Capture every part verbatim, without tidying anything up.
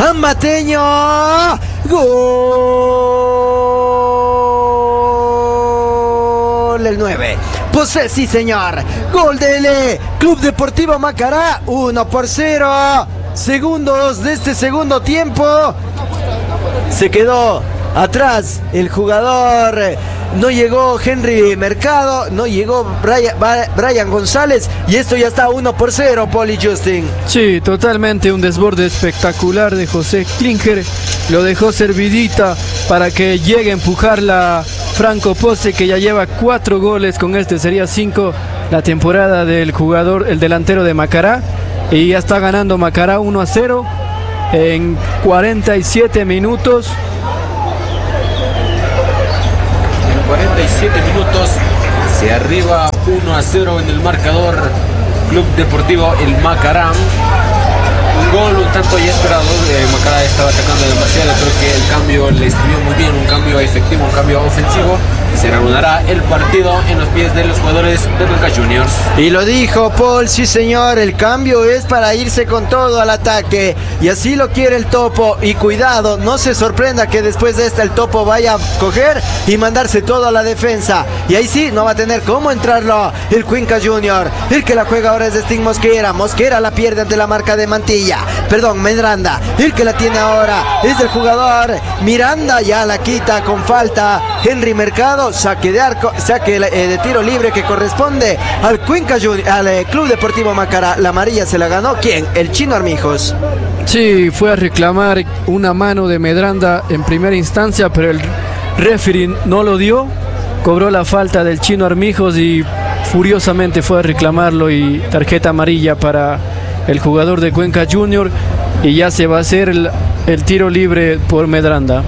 Ambateño. Gol el nueve. Posee, sí señor. Gol del Club Deportivo Macará. uno por cero. Segundos de este segundo tiempo. Se quedó atrás el jugador. No llegó Henry Mercado, no llegó Brian, Brian González y esto ya está uno por cero, Poli Justin. Sí, totalmente un desborde espectacular de José Klinger. Lo dejó servidita para que llegue a empujar la Franco Pose, que ya lleva cuatro goles. Con este sería cinco la temporada del jugador, el delantero de Macará. Y ya está ganando Macará uno a cero en cuarenta y siete minutos. cuarenta y siete minutos, se arriba uno a cero en el marcador Club Deportivo El Macará. Un gol un tanto ya esperado. eh, Macará estaba atacando demasiado, creo que el cambio le escribió muy bien, un cambio efectivo, un cambio ofensivo. Se reanudará el partido en los pies de los jugadores de Boca Juniors. Y lo dijo Paul, sí señor, el cambio es para irse con todo al ataque. Y así lo quiere el Topo. Y cuidado, no se sorprenda que después de esta el Topo vaya a coger y mandarse todo a la defensa. Y ahí sí, no va a tener cómo entrarlo el Cuenca Junior. El que la juega ahora es de Sting Mosquera. Mosquera la pierde ante la marca de Mantilla. Perdón, Miranda. El que la tiene ahora es el jugador Miranda. Ya la quita con falta Henry Mercado. Saque de arco, saque eh, de tiro libre que corresponde al Cuenca Junior, al eh, Club Deportivo Macará. La amarilla se la ganó, ¿quién? El Chino Armijos. Sí, fue a reclamar una mano de Medranda en primera instancia, pero el referee no lo dio. Cobró la falta del Chino Armijos y furiosamente fue a reclamarlo, y tarjeta amarilla para el jugador de Cuenca Junior, y ya se va a hacer el, el tiro libre por Medranda.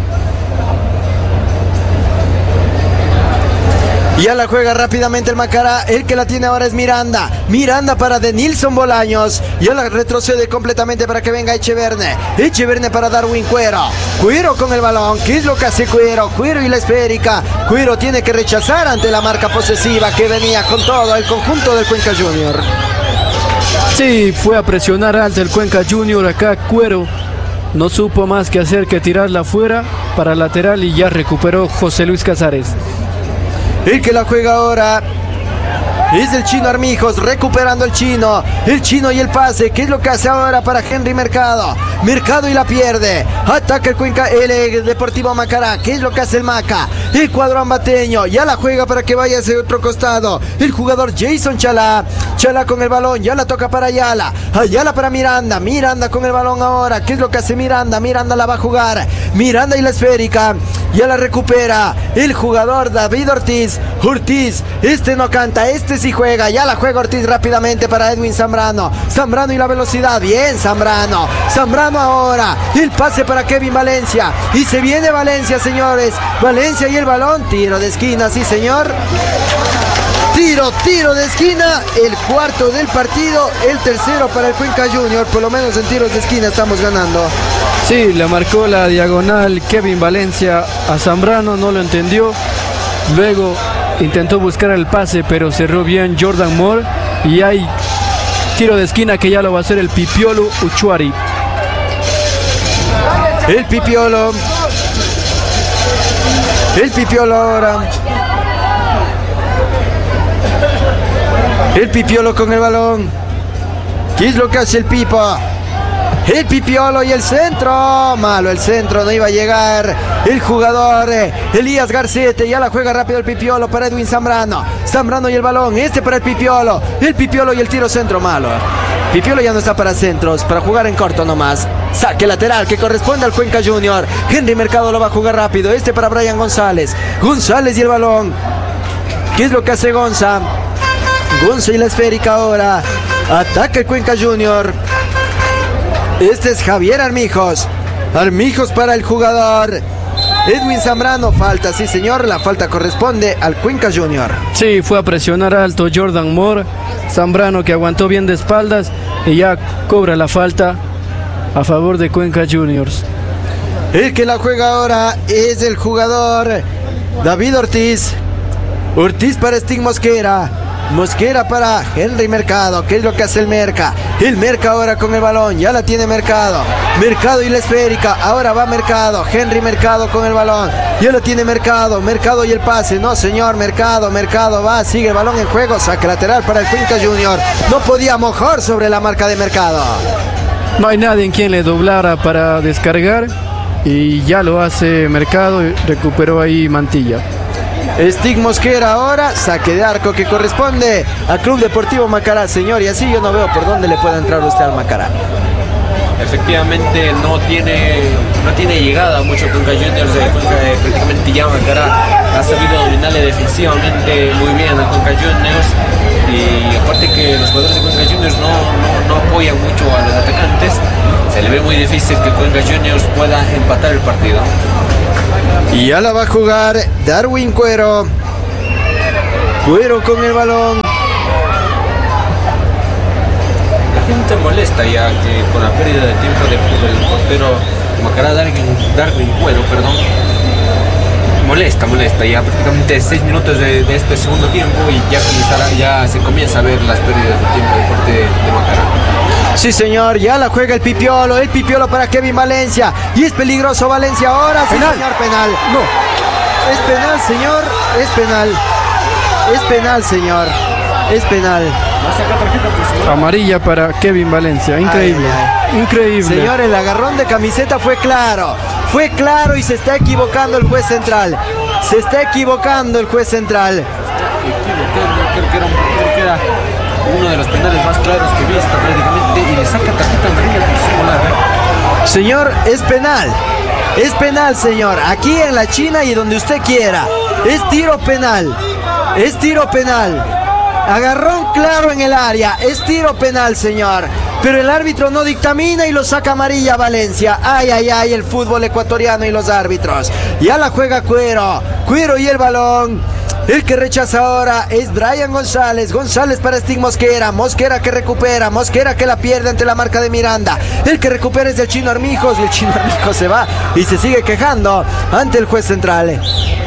Ya la juega rápidamente el Macará. El que la tiene ahora es Miranda. Miranda para Denilson Bolaños. Ya la retrocede completamente para que venga Echeverne. Echeverne para Darwin Cuero. Cuero con el balón. ¿Qué es lo que hace Cuero? Cuero y la esférica. Cuero tiene que rechazar ante la marca posesiva que venía con todo el conjunto del Cuenca Junior. Sí, fue a presionar alto el Cuenca Junior. Acá Cuero no supo más que hacer que tirarla afuera para lateral, y ya recuperó José Luis Casares. El que la juega ahora es el Chino Armijos, recuperando el Chino. El Chino y el pase. ¿Qué es lo que hace ahora para Henry Mercado? Mercado y la pierde. Ataca el Cuenca, el, el Deportivo Macará. ¿Qué es lo que hace el Maca? El cuadro ambateño. Ya la juega para que vaya hacia otro costado. El jugador Jason Chalá. Chalá con el balón. Ya la toca para Ayala. Ayala para Miranda. Miranda con el balón ahora. ¿Qué es lo que hace Miranda? Miranda la va a jugar. Miranda y la esférica. Ya la recupera el jugador David Ortiz. Ortiz. Este no canta. Este sí juega. Ya la juega Ortiz rápidamente para Edwin Zambrano. Zambrano y la velocidad. Bien, Zambrano. Zambrano ahora. El pase para Kevin Valencia. Y se viene Valencia, señores. Valencia y el balón. Tiro de esquina, sí, señor. Tiro, tiro de esquina. El cuarto del partido. El tercero para el Cuenca Junior. Por lo menos en tiros de esquina estamos ganando. Sí, le marcó la diagonal Kevin Valencia a Zambrano. No lo entendió. Luego intentó buscar el pase, pero cerró bien Jordan Moore. Y hay tiro de esquina que ya lo va a hacer el Pipiolo Uchuari. El Pipiolo. El Pipiolo ahora. El Pipiolo con el balón. ¿Qué es lo que hace el Pipa? El Pipiolo y el centro. Malo el centro, no iba a llegar el jugador eh, Elías Garcete. Ya la juega rápido el Pipiolo para Edwin Zambrano. Zambrano y el balón. Este para el Pipiolo. El Pipiolo y el tiro centro, malo. Pipiolo ya no está para centros, para jugar en corto nomás. Saque lateral que corresponde al Cuenca Junior. Henry Mercado lo va a jugar rápido. Este para Brian González. González y el balón. ¿Qué es lo que hace Gonza? Gonza y la esférica ahora. Ataca el Cuenca Junior. Este es Javier Armijos. Armijos para el jugador Edwin Zambrano. Falta, sí señor, la falta corresponde al Cuenca Junior. Sí, fue a presionar alto Jordan Moore. Zambrano, que aguantó bien de espaldas, y ya cobra la falta a favor de Cuenca Juniors. El que la juega ahora es el jugador David Ortiz. Ortiz para Sting Mosquera. Mosquera para Henry Mercado. ¿Qué es lo que hace el Merca? El Merca ahora con el balón. Ya la tiene Mercado. Mercado y la esférica. Ahora va Mercado. Henry Mercado con el balón. Ya lo tiene Mercado. Mercado y el pase. No, señor. Mercado. Mercado va. Sigue el balón en juego. Saque lateral para el Cuenca Junior. No podía mojar sobre la marca de Mercado. No hay nadie en quien le doblara para descargar. Y ya lo hace Mercado. Recuperó ahí Mantilla. Stig Mosquera ahora, saque de arco que corresponde al Club Deportivo Macará, señor, y así yo no veo por dónde le pueda entrar usted al Macará. Efectivamente no tiene no tiene llegada mucho Cuenca Juniors, eh, Cuenca, eh, prácticamente ya Macará ha sabido dominarle defensivamente muy bien a Cuenca Juniors, y aparte que los jugadores de Cuenca Juniors no, no, no apoyan mucho a los atacantes, se le ve muy difícil que Cuenca Juniors pueda empatar el partido. Y ya la va a jugar Darwin Cuero. Cuero con el balón. La gente molesta ya que con la pérdida de tiempo de, del portero Macará, Darwin, Darwin Cuero, perdón. Molesta, molesta. Ya prácticamente seis minutos de, de este segundo tiempo y ya, ya se comienza a ver las pérdidas de tiempo de parte de, de Macará. Sí, señor, ya la juega el Pipiolo, el Pipiolo para Kevin Valencia. Y es peligroso Valencia ahora, sí, penal. señor, penal. No. Es penal, señor, es penal. Es penal, señor. Es penal. Amarilla para Kevin Valencia, increíble. Ay, ay. Increíble. Señor, el agarrón de camiseta fue claro. Fue claro y se está equivocando el juez central. Se está equivocando el juez central. Creo que era, creo que era uno de los penales más claros que he visto prácticamente, y le saca tarjeta amarilla por simular, ¿eh? Señor, es penal. Es penal, señor. Aquí en la China y donde usted quiera. Es tiro penal. Es tiro penal. Agarrón claro en el área. Es tiro penal, señor. Pero el árbitro no dictamina y lo saca amarilla a Valencia. Ay, ay, ay, el fútbol ecuatoriano y los árbitros. Ya la juega Cuero. Cuero y el balón. El que rechaza ahora es Brian González. González para Stig Mosquera. Mosquera que recupera. Mosquera que la pierde ante la marca de Miranda. El que recupera es el Chino Armijos. Y el Chino Armijos se va y se sigue quejando ante el juez central.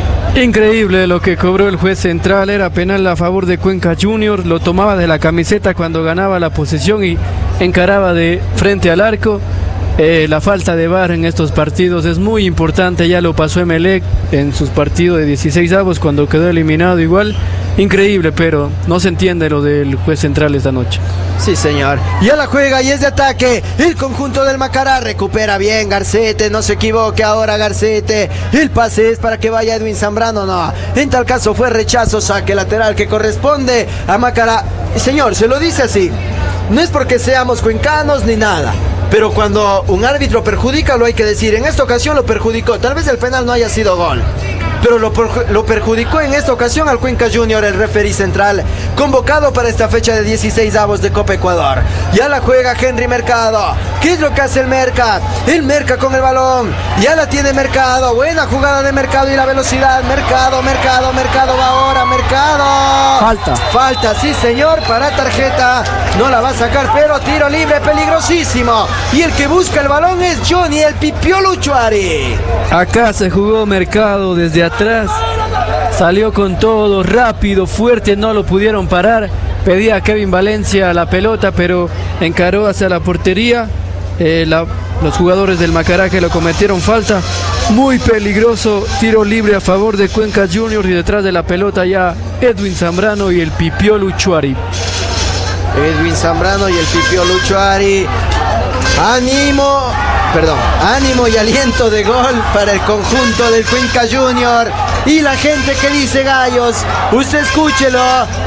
Increíble lo que cobró el juez central. Era penal a favor de Cuenca Juniors. Lo tomaba de la camiseta cuando ganaba la posesión y encaraba de frente al arco. Eh, la falta de V A R en estos partidos es muy importante. Ya lo pasó Emelec en sus partidos de dieciséis avos cuando quedó eliminado igual. Increíble, pero no se entiende lo del juez central esta noche. Sí, señor. Ya la juega y es de ataque. El conjunto del Macará recupera bien Garcete. No se equivoque ahora Garcete. El pase es para que vaya Edwin Zambrano. No. En tal caso fue rechazo. Saque lateral que corresponde a Macará. Señor, se lo dice así. No es porque seamos cuencanos ni nada. Pero cuando un árbitro perjudica, lo hay que decir. En esta ocasión lo perjudicó. Tal vez el penal no haya sido gol, pero lo, lo perjudicó en esta ocasión al Cuenca Junior, el referí central, convocado para esta fecha de dieciséis avos de Copa Ecuador. Ya la juega Henry Mercado. ¿Qué es lo que hace el Merca? El Merca con el balón. Ya la tiene Mercado. Buena jugada de Mercado y la velocidad. Mercado, Mercado, Mercado va ahora. Mercado. Falta. Falta, sí, señor, para tarjeta. No la va a sacar, pero tiro libre peligrosísimo. Y el que busca el balón es Johnny, el Pipiolo Uchuari. Acá se jugó Mercado desde atrás. Salió con todo, rápido, fuerte, no lo pudieron parar. Pedía a Kevin Valencia la pelota, pero encaró hacia la portería. Eh, la, los jugadores del Macará que lo cometieron falta. Muy peligroso, tiro libre a favor de Cuenca Juniors, y detrás de la pelota ya Edwin Zambrano y el Pipiolo Uchuari. Edwin Zambrano y el Pipiolo Uchuari. Ánimo, perdón, ánimo y aliento de gol para el conjunto del Cuenca Junior. Y la gente que dice gallos, usted escúchelo.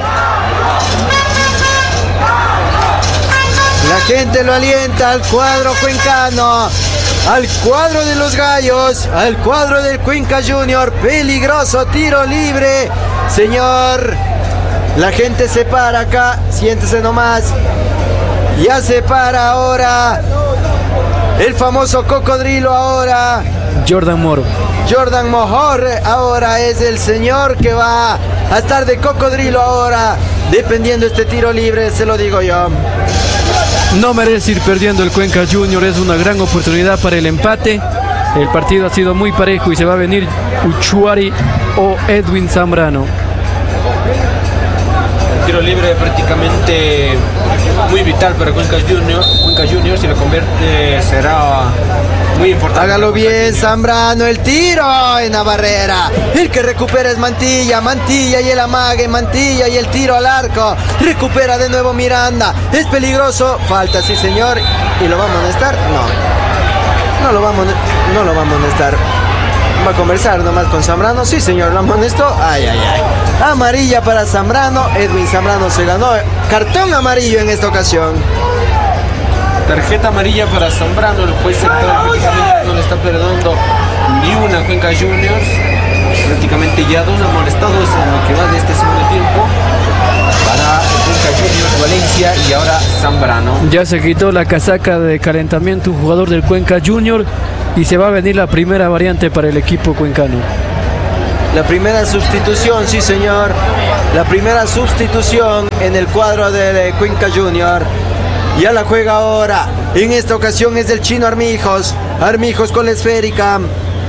La gente lo alienta al cuadro cuencano, al cuadro de los gallos, al cuadro del Cuenca Junior. Peligroso tiro libre, señor. La gente se para acá, siéntese nomás. Ya se para ahora el famoso cocodrilo ahora. Jordan Moro. Jordan Mojor ahora es el señor que va a estar de cocodrilo ahora, dependiendo este tiro libre, se lo digo yo. No merece ir perdiendo el Cuenca Junior, es una gran oportunidad para el empate. El partido ha sido muy parejo y se va a venir Uchuari o Edwin Zambrano. tiro libre prácticamente muy vital para Cuenca Junior, Cuenca Junior, si lo convierte será muy importante. Hágalo bien, Zambrano, el tiro en la barrera. El que recupera es Mantilla, Mantilla y el amague, Mantilla y el tiro al arco. Recupera de nuevo Miranda. Es peligroso, falta, sí señor. ¿Y lo va a amonestar? No. No lo va a amonestar. No lo va a amonestar. Va a conversar nomás con Zambrano. Sí señor, lo amonestó. Ay, ay, ay. Amarilla para Zambrano. Edwin Zambrano se ganó cartón amarillo en esta ocasión. Tarjeta amarilla para Zambrano. El juez central prácticamente no le está perdonando ni una Cuenca Juniors. Prácticamente ya dos amonestados en lo que va de este segundo tiempo para Cuenca Juniors, Valencia y ahora Zambrano. Ya se quitó la casaca de calentamiento un jugador del Cuenca Junior y se va a venir la primera variante para el equipo cuencano. La primera sustitución, sí señor. La primera sustitución en el cuadro de Cuenca Junior. Ya la juega ahora. En esta ocasión es del chino Armijos. Armijos con la esférica.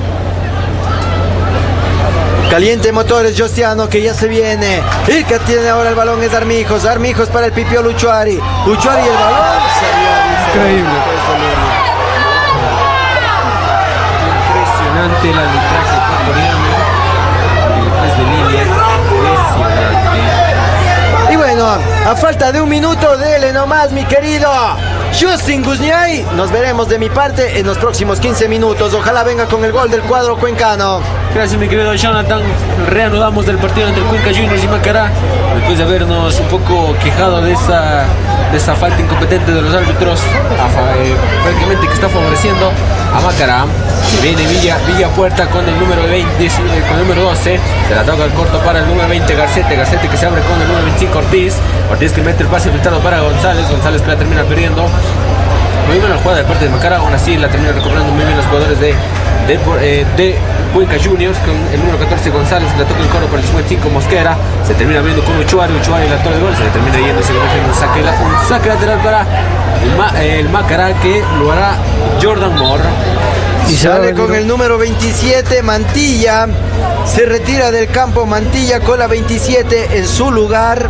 Caliente motores, Jostiano, que ya se viene. El que tiene ahora el balón es Armijos. Armijos para el Pipiolo Uchuari. Uchuari el balón. Increíble. Impresionante el arbitraje ecuatoriano. El juez de línea. Impresionante. Y bueno, a falta de un minuto, dele nomás, mi querido Justin Guzñay. Nos veremos de mi parte en los próximos quince minutos. Ojalá venga con el gol del cuadro cuencano. Gracias, mi querido Jonathan. Reanudamos del partido entre Cuenca Juniors y Macará. Después de habernos un poco quejado de esa, de esa falta incompetente de los árbitros, a, eh, prácticamente que está favoreciendo a Macará. Viene Villa, Villa Puerta con el número veinte, con el número doce. Se la toca el corto para el número veinte, Garcete. Garcete que se abre con el número veinticinco, Ortiz. Ortiz que mete el pase filtrado para González. González que la termina perdiendo. Muy buena jugada de parte de Macará. Aún así la termina recuperando muy bien los jugadores de, de, eh, de Cuenca Juniors, con el número catorce González que la toca el coro para el cincuenta y cinco Mosquera. Se termina viendo con Uchuari. Uchuari la torre de gol. Se le termina yendo. Se le deja un saque, un saque lateral para el, Ma, el Macará, que lo hará Jordan Moore. Y sale con el número veintisiete, Mantilla. Se retira del campo Mantilla con la veintisiete en su lugar.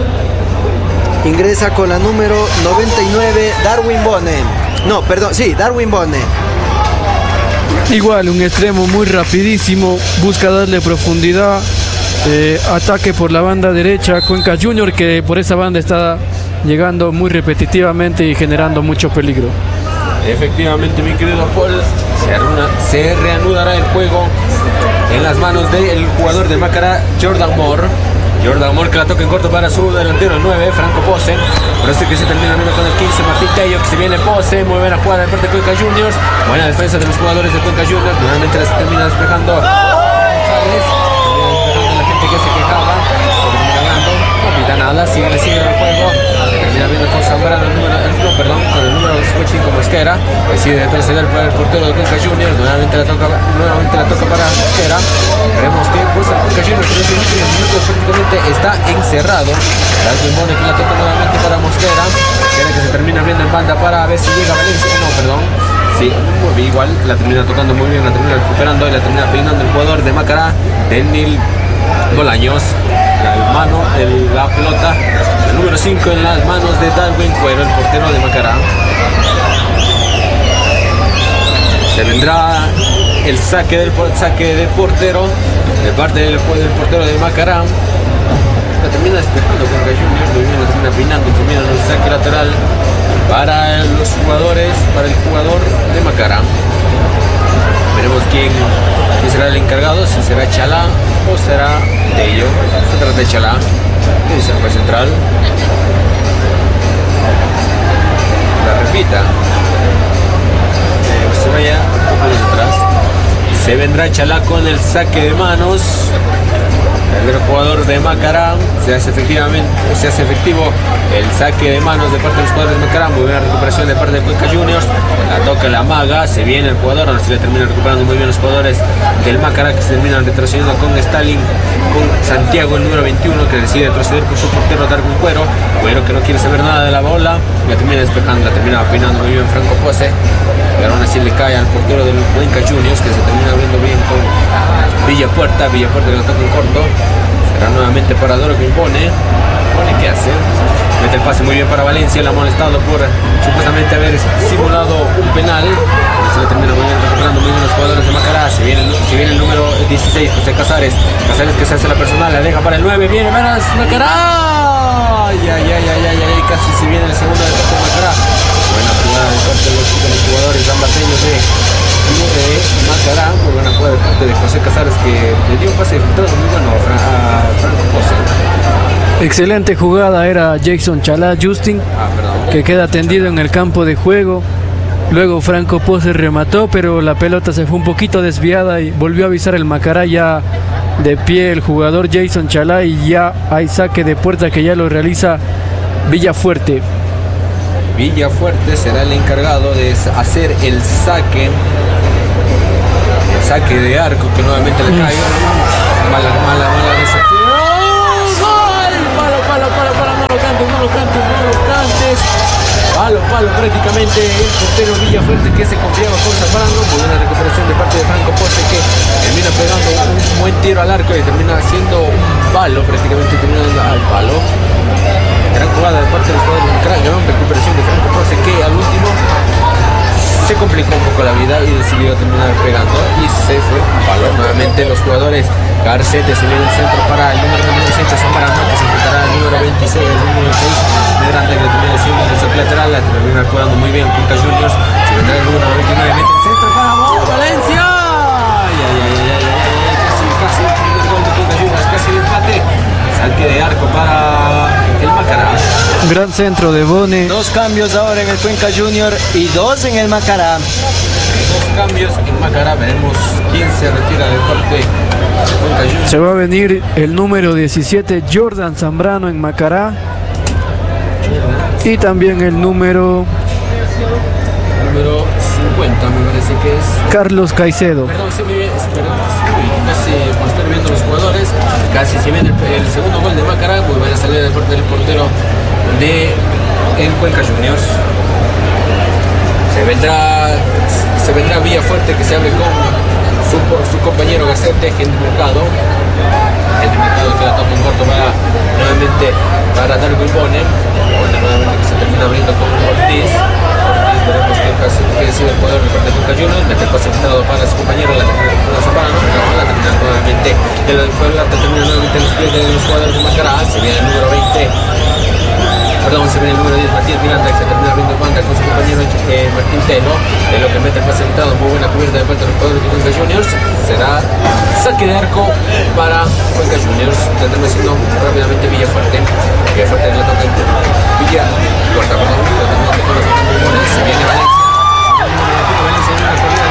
Ingresa con la número noventa y nueve, Darwin Bone. No, perdón, sí, Darwin Bone. Igual, un extremo muy rapidísimo. Busca darle profundidad. Eh, ataque por la banda derecha. Cuenca Junior, que por esa banda está llegando muy repetitivamente y generando mucho peligro. Efectivamente, mi querido Paul, se, aruna, se reanudará el juego en las manos del jugador de Macará, Jordan Moore. Jordan Moore que la toca en corto para su delantero nueve, Franco Pose. Por eso que se termina viendo con el quince, Martín Tello, que se viene Pose. Muy buena jugada de parte de Cuenca Juniors. Buena defensa de los jugadores de Cuenca Juniors. Nuevamente se termina despejando González. Termina despejando la gente que se quejaba. Termina ganando. No pita nada, sigue, le sigue el juego. Termina viendo con Zambrano el número, el, no, perdón, con el número cincuenta y cinco Mosquera. Decide retroceder para el portero de Cuenca Juniors. Nuevamente la toca, nuevamente la toca para Mosquera. Veremos que pues el Cuenca Juniors en estos últimos minutos prácticamente está encerrado. La Bone que la toca nuevamente para Mosquera. Mosquera que se termina abriendo en banda para ver si llega Valencia. No, perdón. Sí, igual la termina tocando muy bien, la termina recuperando y la termina peinando el jugador de Macará, Denil Bolaños. La mano, el, la pelota, el número cinco en las manos de Darwin Cuero, el portero de Macará. Se vendrá el saque del saque de portero de parte del, del portero de Macará. La termina despejando con Juniors, muy bien, la termina peinando, termina el saque lateral para los jugadores, para el jugador de Macará. Veremos quién, quién será el encargado, si será Chalá o será Tello. Se trata de Chalá, que dice el juez central. La repita. Eh, se vaya un poco atrás. Se vendrá Chalá con el saque de manos. El jugador de Macará se hace efectivamente, se hace efectivo el saque de manos de parte de los jugadores de Macará. Muy buena recuperación de parte de Cuenca Juniors. La toca la maga, se viene el jugador, ahora se le termina recuperando muy bien los jugadores del Macará, que se terminan retrocediendo con Stalin, con Santiago el número veintiuno, que decide retroceder con su portero Darwin Cuero. Cuero que no quiere saber nada de la bola, la termina despejando, la termina peinando muy bien Franco Pose, pero aún así le cae al portero del Cuenca Juniors, que se termina abriendo bien con Villa Puerta. Villa Puerta que la toca en corto. Será nuevamente para Doro que impone. Impone, ¿qué hace? Mete el pase muy bien para Valencia, la ha molestado por supuestamente haber simulado un penal. Se le termina muy bien, recuperando muy bien los jugadores de Macará. Se viene, se viene el número dieciséis, José Casares. Casares que se hace la personal, la deja para el nueve. Viene Menas, Macará. Ay, ay, ay, ay, ay, ay, casi se viene el segundo de parte de Macará. Buena jugada de parte de los, de los jugadores ambateños de, de Macará. Muy buena jugada de parte de José Casares que le dio un pase de filtrado muy bueno a Franco Pose. Excelente jugada era Jason Chalá Justin, Ah, perdón. que queda tendido en el campo de juego. Luego Franco Pose remató, pero la pelota se fue un poquito desviada y volvió a avisar el Macará ya de pie el jugador Jason Chalá, y ya hay saque de puerta que ya lo realiza Villafuerte. Villafuerte será el encargado de hacer el saque. El saque de arco que nuevamente le cae. Mala, mala, mala recepción. ¡Gol! Palo, palo, palo, palo, no lo cantes, no lo cantes, no lo cantes. Palo, palo, prácticamente el portero Villafuerte que se confiaba con Zambrano. Muy buena recuperación de parte de Franco Pose que termina pegando un buen tiro al arco y termina haciendo un palo, prácticamente terminando al palo. Gran jugada de parte de los jugadores de Macará, gran recuperación de Franco Pose que al último se complicó un poco la vida y decidió terminar pegando y se fue a palo. Nuevamente los jugadores Garcete se viene el centro para el número veintisiete Zambrano, que se enfrentará al número veintiséis, el número seis Medranda, que le termina haciendo el saque lateral, la termina jugando muy bien Cuenca Juniors. Se vendrá el número veintinueve, mete el centro para ¡oh, Valencia! Ay, ay, ay, ay, ay, ay, casi, casi el primer gol de Cuenca Juniors, casi el empate. Saque de arco para el Macará. Gran centro de Bone. Dos cambios ahora en el Cuenca Junior y dos en el Macará. Dos cambios en Macará. Veremos quién se retira del parte de Cuenca Junior. Se va a venir el número diecisiete Jordan Zambrano en Macará, y también el número Número cincuenta me parece que es. Carlos Caicedo. Perdón, se me viene, perdón, casi por estar viendo los jugadores, casi se viene el, el segundo gol de Macará, muy buena salida de parte del portero de el Cuenca Juniors. Se vendrá, se vendrá Villafuerte que se abre con su, su compañero Gacete, Henry Mercado. Henry Mercado que la toma en corto para nuevamente para Darwin Bone. Bone nuevamente que se termina abriendo con Ortiz. Ortiz veremos que casi que decide el poder de parte de Cuenca Juniors. Mete el pase filtrado para su compañero, la termina con Zambrano, la termina nuevamente de la Puebla, termina nuevamente en los pies de los jugadores de Macará. Se viene el número veinte. Perdón, se viene el número diez, Matías Miranda, que se termina abriendo banda con su compañero eh, Martín Telo, de lo que mete el pase filtrado, muy buena cubierta de parte de los jugadores de Cuenca Juniors. Será saque de arco para Cuenca Juniors, tendrá siendo rápidamente Villafuerte. Villafuerte en la toca Villa, corta, perdón, totalmente con los pulmones, se viene Valencia. Valencia en una corrida.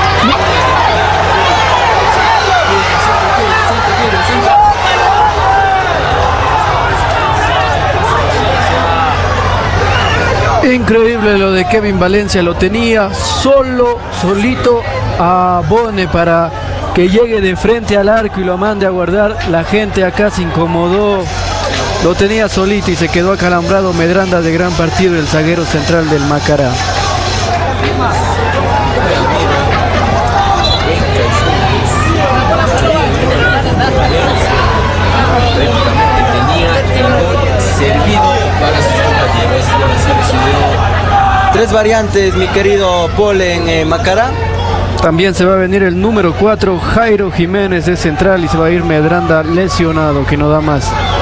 Increíble lo de Kevin Valencia, lo tenía solo, solito a Bone para que llegue de frente al arco y lo mande a guardar. La gente acá se incomodó, lo tenía solito y se quedó acalambrado Medranda. De gran partido el zaguero central del Macará. Tres variantes, mi querido Paul, en eh, Macará. También se va a venir el número cuatro, Jairo Jiménez de central, y se va a ir Medranda lesionado, que no da más.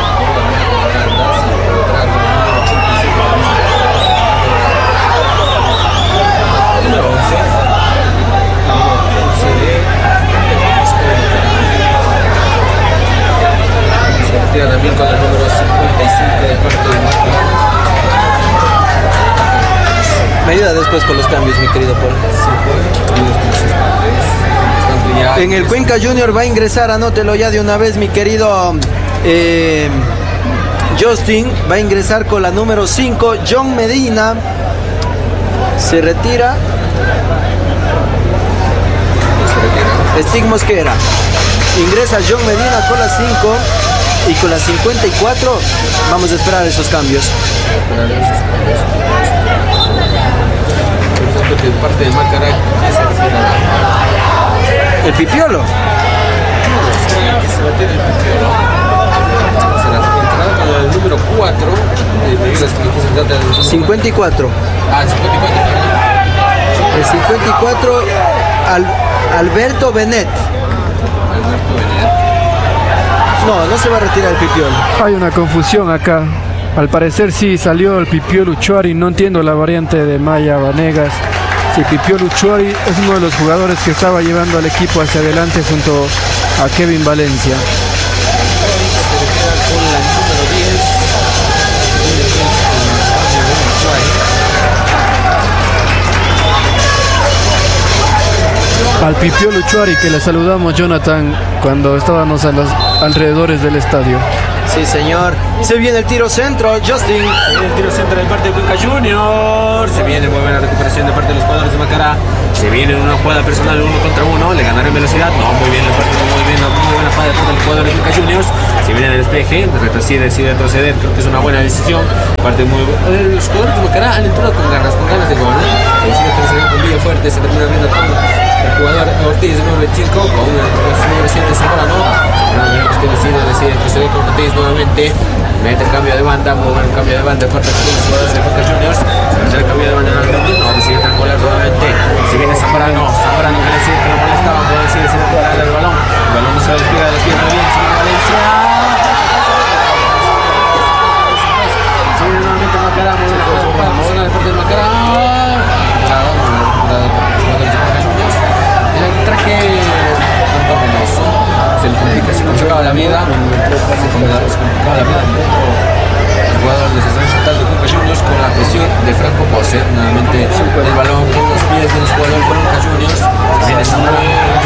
También con el número cincuenta y cinco de parte de Medida después con los cambios, mi querido Paul. En el Cuenca Junior va a ingresar, anótelo ya de una vez, mi querido eh, Justin. Va a ingresar con la número cinco, John Medina. Se retira. Stig Mosquera. Ingresa John Medina con la cinco. Y con la cincuenta y cuatro vamos a esperar esos cambios. De parte de Macará, ¿quién se refiere a El Pipiolo. que se va a tener el Pipiolo? al número cuatro. cincuenta y cuatro. Ah, cincuenta y cuatro. El cincuenta y cuatro, Al, Alberto Benet. Alberto Benet. No, no se va a retirar el Pipiolo. Hay una confusión acá. Al parecer sí salió el Pipiolo Uchuari. No entiendo la variante de Maya Vanegas. Si Pipiolo Uchuari es uno de los jugadores que estaba llevando al equipo hacia adelante junto a Kevin Valencia. Se queda con la número diez. Al Pipiolo Uchuari, que le saludamos, Jonathan, cuando estábamos a los alrededores del estadio. Sí, señor. Se viene el tiro centro, Justin. Se viene el tiro centro de parte de Cuenca Juniors. Se viene muy buena recuperación de parte de los jugadores de Macará. Se viene una jugada personal uno contra uno. Le ganará en velocidad. No, muy bien, el partido muy bien. Muy buena jugada de parte de los jugadores de Cuenca Juniors. Se viene en el despeje. Retrocede, decide retroceder. Creo que es una buena decisión. Parte muy buena. Los jugadores de Macará han entrado con ganas, con ganas de gol. Se decide retroceder con Villa Fuerte. Se termina viendo con el jugador Ortiz nueve veinticinco. Con un reciente Zamorano. Veremos que decide, decide retroceder con Ortiz nuevamente. Mete el cambio de banda, muy buen cambio de banda por parte de los jugadores de Boca Juniors. Se mete el cambio de banda en el argentino, ahora sigue triangular nuevamente. Si viene Zamorano, Zamorano que decide que lo molestaba, puede decir decide recuperar el balón. El balón no se va a despegar de los pies, muy bien, se viene Valencia. Se viene nuevamente Macará, muy buena jugada personal de parte de Macará. Chao, muy buena jugada de los jugadores de Boca Juniors. El arbitraje tanto penoso. Se le complica, se complicaba la vida, se complicaba la vida el jugador de Cesar Chantal de Boca Juniors con la presión de Franco Pose. Nuevamente el balón con los pies de los jugadores de Boca Juniors. Viene Zamora.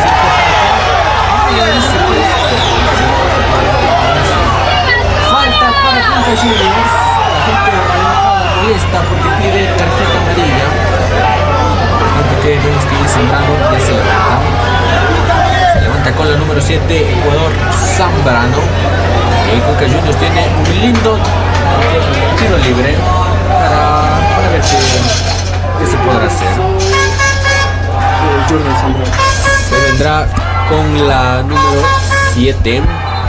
Falta para Boca Juniors. La gente molesta porque pide tarjeta amarilla. Por tanto que vemos que ya Zambrano ya se levanta. Con la número siete, el jugador Zambrano. Y Boca Juniors tiene un lindo tiro libre para, para ver qué, qué se podrá hacer. Se vendrá con la número siete,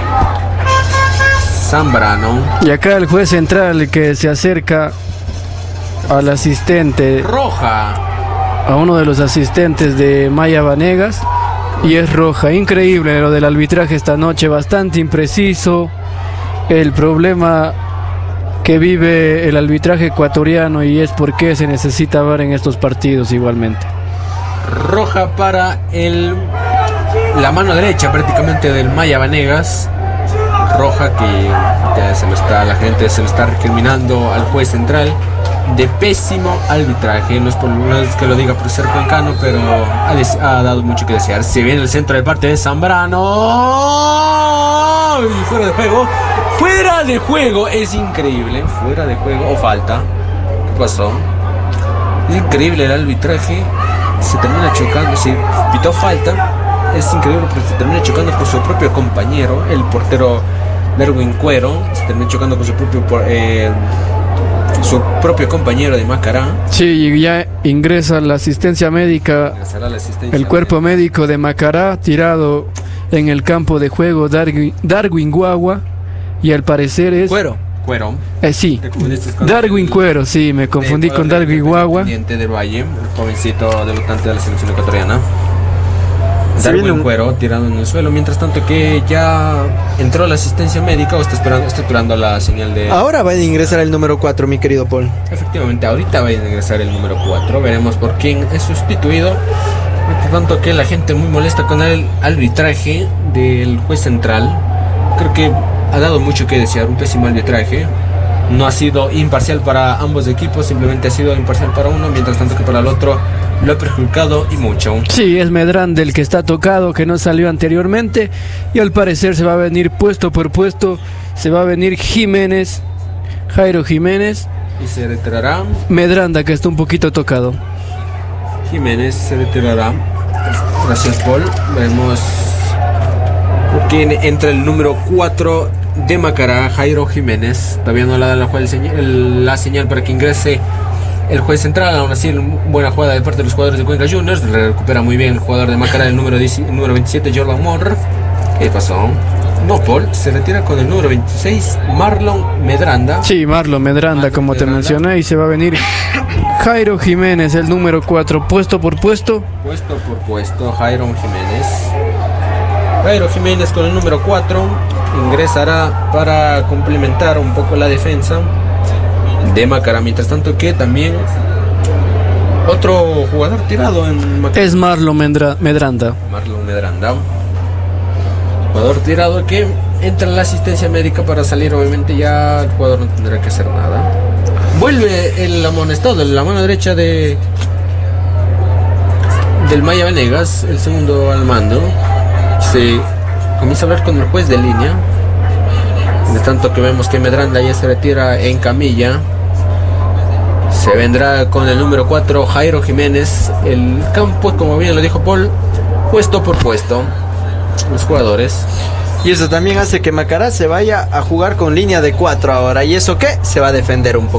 Zambrano. Y acá el juez central que se acerca al asistente, roja, a uno de los asistentes de Maya Vanegas. Y es roja. Increíble lo del arbitraje esta noche, bastante impreciso. El problema que vive el arbitraje ecuatoriano y es por qué se necesita V A R en estos partidos igualmente. Roja para el la mano derecha prácticamente del Maya Vanegas. Roja que ya se lo está, la gente se lo está recriminando al juez central de pésimo arbitraje. No es, por, no es que lo diga por ser cuencano, pero ha, des, ha dado mucho que desear. Se viene el centro de parte de Zambrano. Y fuera de juego. Fuera de juego. Es increíble. Fuera de juego o falta. ¿Qué pasó? Es increíble el arbitraje. Se termina chocando. Se pitó falta. Es increíble porque se termina chocando con su propio compañero, el portero Darwin Cuero. Se termina chocando con su propio eh, su propio compañero de Macará. Sí, y ya ingresa la asistencia médica, la asistencia el cuerpo médico de Macará, tirado en el campo de juego Darwin, Darwin Guagua, y al parecer es... Cuero. Cuero. Eh, sí, Darwin el, Cuero, sí, me confundí con Darwin Guagua. Del Valle, el jovencito debutante de la selección ecuatoriana. Darwin un... Cuero tirado en el suelo, mientras tanto que ya entró la asistencia médica o está esperando, está esperando la señal de... Ahora va a ingresar el número cuatro, mi querido Paul. Efectivamente, ahorita va a ingresar el número cuatro, veremos por quién es sustituido. Mientras tanto que la gente muy molesta con el arbitraje del juez central. Creo que ha dado mucho que desear, un pésimo arbitraje. No ha sido imparcial para ambos equipos, simplemente ha sido imparcial para uno, mientras tanto que para el otro lo ha perjudicado y mucho. Sí, es Medrán del que está tocado, que no salió anteriormente, y al parecer se va a venir puesto por puesto, se va a venir Jiménez, Jairo Jiménez. Y se retirará Medranda, que está un poquito tocado. Jiménez se retirará. Gracias, Paul. Vemos quién entra el número cuatro de Macará, Jairo Jiménez. Todavía no le da la, el, la señal para que ingrese el juez central. Aún así, buena jugada de parte de los jugadores de Cuenca Juniors. Recupera muy bien el jugador de Macará, el número, diez, el número veintisiete, Jordan Moore. ¿Qué pasó? No, Paul se retira con el número veintiséis, Marlon Medranda. Sí, Marlon Medranda, Marlon como te Medranda. mencioné, y se va a venir Jairo Jiménez, el número cuatro, puesto por puesto. Puesto por puesto, Jairo Jiménez. Jairo Jiménez con el número cuatro ingresará para complementar un poco la defensa de Macará. Mientras tanto que también otro jugador tirado en Macará. Es Marlon Mendra- Medranda. Marlon Medranda. Jugador tirado que entra en la asistencia médica para salir. Obviamente ya el jugador no tendrá que hacer nada. Vuelve el amonestado en la mano derecha de del Maya Venegas, el segundo al mando. Se comienza a hablar con el juez de línea. De tanto que vemos que Medranda ya se retira en camilla. Se vendrá con el número cuatro, Jairo Jiménez. El campo, como bien lo dijo Paul, puesto por puesto. Los jugadores. Y eso también hace que Macará se vaya a jugar con línea de cuatro ahora. ¿Y eso qué? Se va a defender un poco.